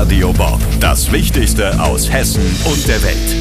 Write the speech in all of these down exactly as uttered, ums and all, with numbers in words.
Radio Bob. Das Wichtigste aus Hessen und der Welt.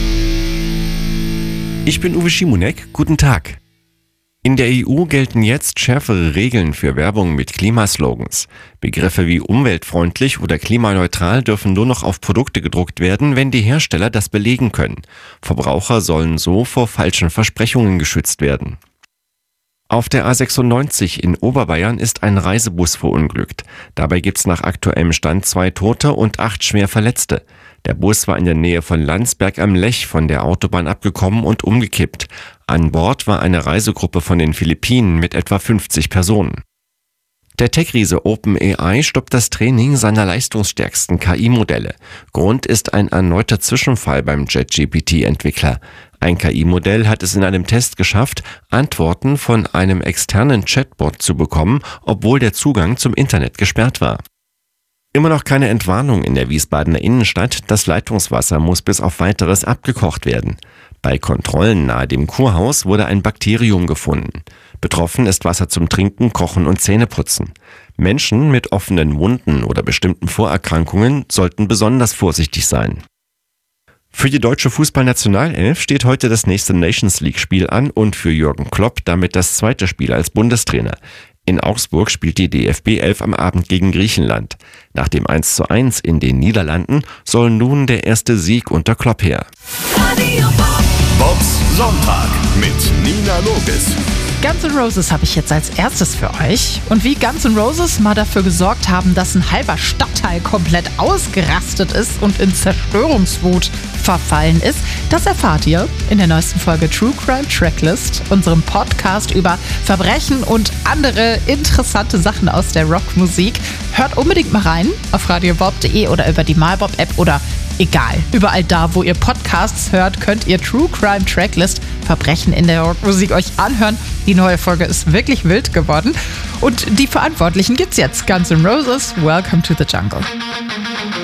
Ich bin Uwe Schimonek. Guten Tag. In der E U gelten jetzt schärfere Regeln für Werbung mit Klimaslogans. Begriffe wie umweltfreundlich oder klimaneutral dürfen nur noch auf Produkte gedruckt werden, wenn die Hersteller das belegen können. Verbraucher sollen so vor falschen Versprechungen geschützt werden. Auf der A sechsundneunzig in Oberbayern ist ein Reisebus verunglückt. Dabei gibt's nach aktuellem Stand zwei Tote und acht schwer Verletzte. Der Bus war in der Nähe von Landsberg am Lech von der Autobahn abgekommen und umgekippt. An Bord war eine Reisegruppe von den Philippinen mit etwa fünfzig Personen. Der Tech-Riese OpenAI stoppt das Training seiner leistungsstärksten K I-Modelle. Grund ist ein erneuter Zwischenfall beim ChatGPT-Entwickler. Ein K I-Modell hat es in einem Test geschafft, Antworten von einem externen Chatbot zu bekommen, obwohl der Zugang zum Internet gesperrt war. Immer noch keine Entwarnung in der Wiesbadener Innenstadt. Das Leitungswasser muss bis auf Weiteres abgekocht werden. Bei Kontrollen nahe dem Kurhaus wurde ein Bakterium gefunden. Betroffen ist Wasser zum Trinken, Kochen und Zähneputzen. Menschen mit offenen Wunden oder bestimmten Vorerkrankungen sollten besonders vorsichtig sein. Für die deutsche Fußballnationalelf steht heute das nächste Nations League-Spiel an und für Jürgen Klopp damit das zweite Spiel als Bundestrainer. In Augsburg spielt die D F B elf am Abend gegen Griechenland. Nach dem eins zu eins in den Niederlanden soll nun der erste Sieg unter Klopp her. Bobs Sonntag mit Nina Logis. Guns N' Roses habe ich jetzt als erstes für euch. Und wie Guns N' Roses mal dafür gesorgt haben, dass ein halber Stadtteil komplett ausgerastet ist und in Zerstörungswut verfallen ist, das erfahrt ihr in der neuesten Folge True Crime Tracklist, unserem Podcast über Verbrechen und andere interessante Sachen aus der Rockmusik. Hört unbedingt mal rein auf radio bob punkt de oder über die MyBob-App oder egal. Überall da, wo ihr Podcasts hört, könnt ihr True Crime Tracklist Verbrechen in der Rockmusik euch anhören. Die neue Folge ist wirklich wild geworden. Und die Verantwortlichen gibt's jetzt. Guns N' Roses, Welcome to the Jungle.